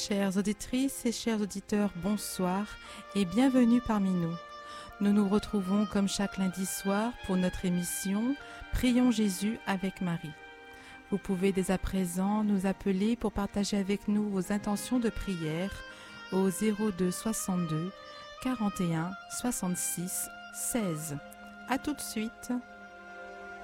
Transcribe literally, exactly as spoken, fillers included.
Chères auditrices et chers auditeurs, bonsoir et bienvenue parmi nous. Nous nous retrouvons comme chaque lundi soir pour notre émission Prions Jésus avec Marie. Vous pouvez dès à présent nous appeler pour partager avec nous vos intentions de prière au zéro deux soixante-deux quarante et un soixante-six seize. À tout de suite.